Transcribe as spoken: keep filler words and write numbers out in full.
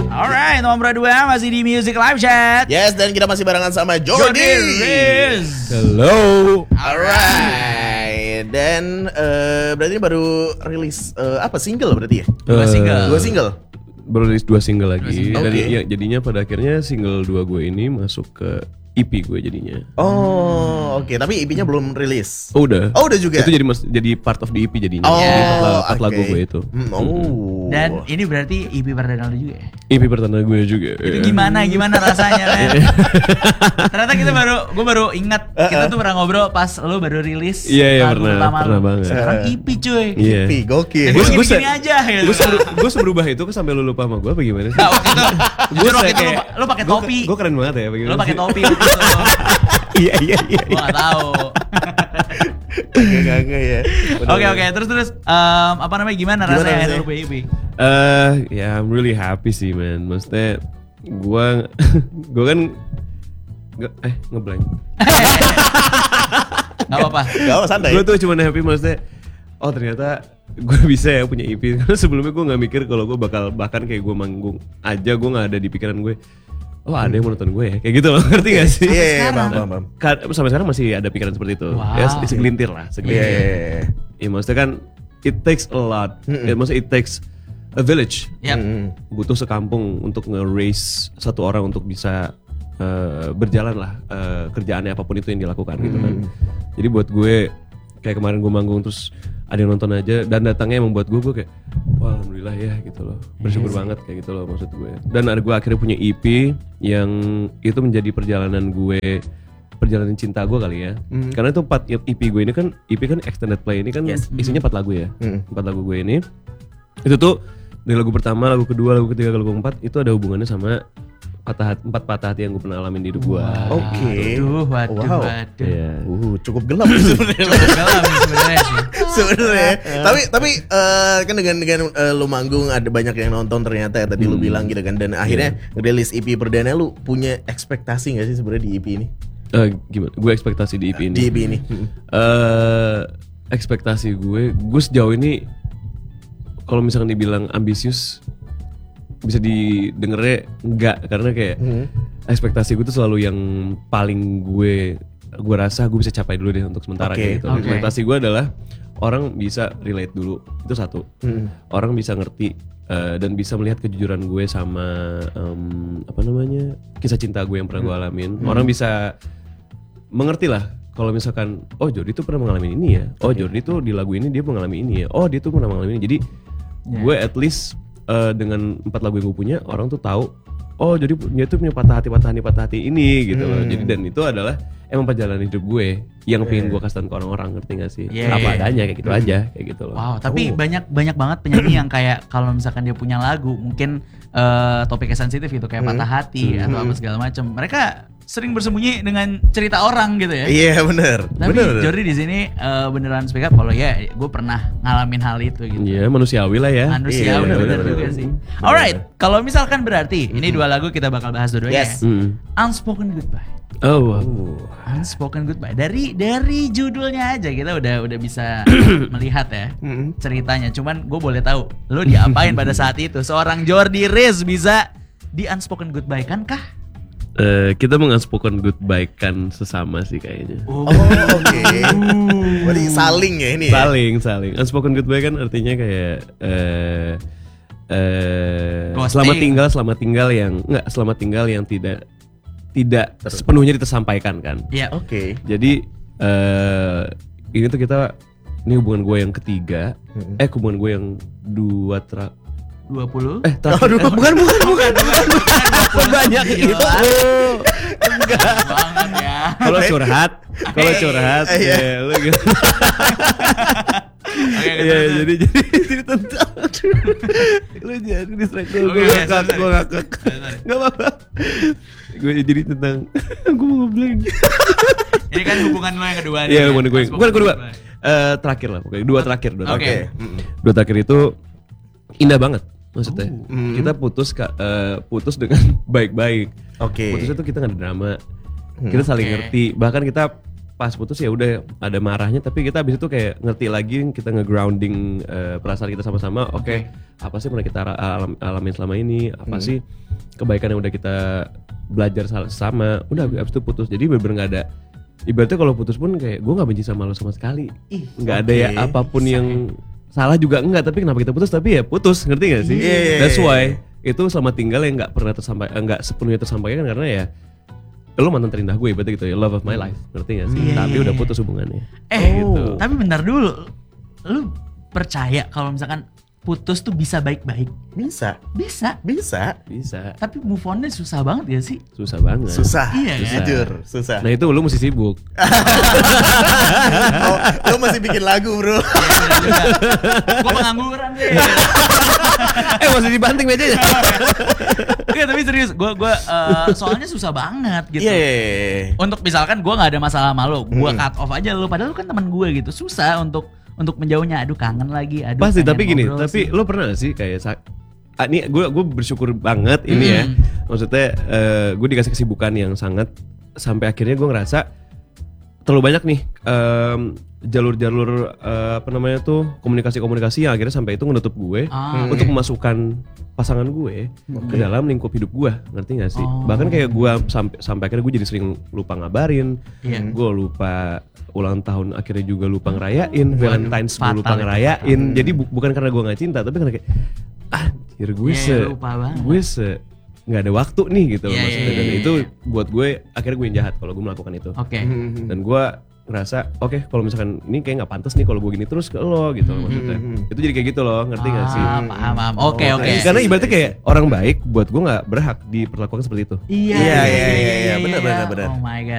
Alright, nomor dua masih di Music Live Chat. Yes, dan kita masih barengan sama Jordi. Riz. Hello. Alright. Dan uh, berarti ini baru rilis uh, apa single berarti ya? Dua Uh, single. Dua single. Baru rilis dua single lagi. Dua single. Dan Oke. ya, jadinya pada akhirnya single dua gue ini masuk ke E P gue jadinya. Oh, oke. Okay. Tapi E P-nya belum rilis. Oh udah. Oh, udah juga. Itu jadi mas, jadi part of the E P jadinya. Oh, Jadi empat, la- empat oke. lagu gue itu. Hmm, oh. Dan ini berarti E P perdana lu juga ya? E P pertama gue juga. Itu Iya. gimana gimana rasanya, men? Ternyata kita baru, gue baru ingat kita tuh pernah ngobrol pas lu baru rilis Iya, iya, lagu pernah, pertama pernah lu. banget. Sekarang E P cuy. Iya. E P, gokil. Gue Gua- gua gini-gini se- aja gitu. Gue seberu, gue seberubah itu kok sampai lu lupa sama gue apa gimana sih? Nah, waktu itu, jujur waktu itu lu, kayak- lu pakai gua- topi. Gue keren banget ya. Lu pakai topi waktu itu. Iya iya iya. Gue gak tahu. Gak ya. Oke oke, terus terus um, apa namanya gimana, Gimana rasanya rasanya? lu punya E P? Eh, ya I'm really happy sih man. Maksudnya gue gue kan nge- eh ngeblank. Gak apa-apa. Gak apa, santai. Gue tuh cuma happy maksudnya. Oh ternyata gue bisa ya punya E P. Karena sebelumnya gue nggak mikir kalau gue bakal bahkan kayak gue manggung aja gue nggak ada di pikiran gue. Oh ada yang mau nonton gue ya, kayak gitu loh, ngerti gak sih? Iya, iya, sekarang. paham, paham, paham. Ka- Sampai sekarang masih ada pikiran seperti itu. Wow. Ya segelintir lah, Iya, segelintir. iya, iya. Ya maksudnya kan it takes a lot. Mm-mm. Ya, maksudnya it takes a village. Yap. Hmm. Butuh sekampung untuk nge-raise satu orang untuk bisa uh, berjalan lah uh, kerjaannya apapun itu yang dilakukan gitu kan. Jadi buat gue kayak kemarin gue manggung terus ada yang nonton aja dan datangnya membuat gue gue kayak wah alhamdulillah ya gitu loh, bersyukur banget kayak gitu loh maksud gue. Dan ada gue akhirnya punya E P yang itu menjadi perjalanan gue, perjalanan cinta gue kali ya. Hmm. Karena itu empat E P gue ini kan E P kan extended play ini kan Yes. isinya empat lagu ya, Hmm. empat lagu gue ini itu tuh dari lagu pertama, lagu kedua, lagu ketiga, lagu keempat itu ada hubungannya sama patah hati, empat patah hati yang gue pernah alamin di hidup gue. Oke. Waduh, waduh, Wow. waduh. Iya. Uh, cukup gelap sebenarnya. Dalam sebenarnya sih. Sebenarnya. Tapi tapi eh, kan dengan dengan eh, lu manggung ada banyak yang nonton ternyata ya tadi lu bilang gitu kan, dan akhirnya rilis E P perdana, lu punya ekspektasi gak sih sebenarnya di E P ini? Eh, gimana? Gue ekspektasi di E P ini. Di E P ini. Hmm. Eh, ekspektasi gue, gue sejauh ini kalau misalkan dibilang ambisius bisa didengarnya enggak, karena kayak Hmm. ekspektasi gue tuh selalu yang paling gue gue rasa gue bisa capai dulu deh untuk sementara Oke, kayak gitu. oke. Ekspektasi gue adalah orang bisa relate dulu, itu satu. Hmm. Orang bisa ngerti eh, dan bisa melihat kejujuran gue sama em, apa namanya kisah cinta gue yang pernah gue alamin. Orang bisa mengerti lah kalau misalkan oh Jordi tuh pernah mengalami ini ya. Oh Jordi tuh di lagu ini dia mengalami ini ya. Oh dia tuh pernah mengalami ini. Jadi Ya. gue at least eh, dengan empat lagu yang gue punya orang tuh tahu oh jadi dia tuh punya patah hati patah hati patah hati ini gitu loh. Hmm. Jadi dan itu adalah emang perjalanan hidup gue yang Yeah. pengen gue kasih ke orang-orang, ngerti gak sih? Yeah. Apa adanya kayak gitu aja kayak gitu loh. Wow, tapi Oh. banyak banyak banget penyanyi yang kayak kalau misalkan dia punya lagu mungkin eh, topiknya sensitif gitu kayak Hmm. patah hati Hmm. atau apa segala macam. Mereka sering bersembunyi dengan cerita orang gitu ya. Iya benar. Tapi Benar. Jordi di sini eh, beneran speak up kalau ya gue pernah ngalamin hal itu gitu. Iya manusiawi lah ya. Manusia Iya, bener bener, juga bener. sih. Bener. Alright, kalau misalkan berarti ini dua lagu kita bakal bahas dua-duanya. Yes. ya. Hmm. Unspoken Goodbye. Oh, wow. Uh. Unspoken Goodbye. Dari dari judulnya aja kita udah udah bisa melihat ya Hmm. ceritanya. Cuman gue boleh tahu lo diapain pada saat itu? Seorang Jordi Riz bisa di Unspoken Goodbye kan kah? Eh, kita mengunspoken goodbye kan sesama sih kayaknya. Oh oke. Berarti saling ya ini. Ya? Saling, saling. Unspoken goodbye kan artinya kayak eh eh Ghosting. selamat tinggal, selamat tinggal yang enggak selamat tinggal yang tidak tidak sepenuhnya tersampaikan kan. Iya. Oke. Jadi eh ini tuh kita ini hubungan gue yang ketiga, Mm-mm. eh hubungan gue yang dua tra dua puluh. eh terakhir. Aduh, bukan bukan bukan. Banyak itu. Banget ya. Kalau curhat, kalau curhat, Iya. ya, lu gitu. Oke, Iya, terus, jadi jadi jadi tentang lu jadi distract dulu, Oke, gue oke, ngakak, sorry, gue sorry. ngakak, nggak apa-apa. Gue jadi tentang, gue mau ngeblank. Ini kan hubungan lo yang kedua nih. Iya, ya? hubungan gue, Unspoken bukan kedua, Goodbye. Eh, terakhir lah, pokoknya dua terakhir, dua Oke. terakhir, Mm-mm. dua terakhir itu indah banget, maksudnya. Hmm. Kita putus, Kak, eh, putus dengan baik-baik. Oke. Putusnya tuh kita nggak ada drama, Hmm, kita saling oke. ngerti, bahkan kita pas putus ya udah ada marahnya, tapi kita abis itu kayak ngerti lagi, kita nge-grounding uh, perasaan kita sama-sama. Oke, okay, apa sih pernah kita alam, alamin selama ini? Apa hmm. sih kebaikan yang udah kita belajar sama? Udah abis itu putus. Jadi bener-bener nggak ada. Ibaratnya kalau putus pun kayak gue nggak benci sama lo sama sekali. Nggak okay. ada ya apapun Bisa. yang salah juga enggak. Tapi kenapa kita putus? Tapi ya putus, ngerti nggak sih? Yeah. That's why itu selama tinggal yang nggak pernah tersampaikan, nggak sepenuhnya tersampaikan karena ya lo mantan terindah gue, berarti gitu ya, love of my life, ngerti gak sih? Yeah, tapi yeah, udah yeah. putus hubungannya. Eh, gitu. Tapi bentar dulu, lu percaya kalau misalkan putus tuh bisa baik-baik? Bisa, bisa, bisa, bisa. Tapi move on-nya susah banget ya sih? Susah banget. Susah, iya, susah. Jujur, susah. Nah itu lu mesti sibuk. Oh, lu masih bikin lagu bro. Gue pengangguran deh. eh masih dibanting mejanya. Iya tapi serius, gue gue uh, soalnya susah banget gitu. Iya. Yeah, yeah, yeah. Untuk misalkan gue nggak ada masalah sama lo, gue hmm. cut off aja lo. Padahal lo kan teman gue gitu, susah untuk untuk menjauhnya. Aduh kangen lagi. Aduh. Pasti tapi gini, sih. tapi lo pernah gak sih kayak ah, ini gue gue bersyukur banget ini hmm. ya. Maksudnya uh, gue dikasih kesibukan yang sangat sampai akhirnya gue ngerasa terlalu banyak nih um, jalur-jalur uh, apa namanya tuh komunikasi-komunikasi yang akhirnya sampai itu menutup gue ah, untuk okay. memasukkan pasangan gue okay. ke dalam lingkup hidup gue, ngerti gak sih? Oh. Bahkan kayak gue sampai sampai akhirnya gue jadi sering lupa ngabarin, yeah. gue lupa ulang tahun akhirnya juga lupa ngerayain, Valentine's gue lupa ngerayain. Hmm. Jadi bu- bukan karena gue nggak cinta, tapi karena kayak anjir gue yeah, se gue se nggak ada waktu nih gitu yeah, maksudnya. yeah, Dan yeah, itu yeah. buat gue akhirnya gue yang jahat kalau gue melakukan itu. Oke. Okay. Dan gue ngerasa oke okay, kalau misalkan ini kayak nggak pantas nih kalau gue gini terus ke lo gitu loh maksudnya. Hmm. Itu jadi kayak gitu loh, ngerti nggak sih? Paham, paham. Oke, oke. Karena ibaratnya kayak orang baik buat gue nggak berhak diperlakukan seperti itu. Iya, iya, iya, iya, benar, benar, benar. Oh my god.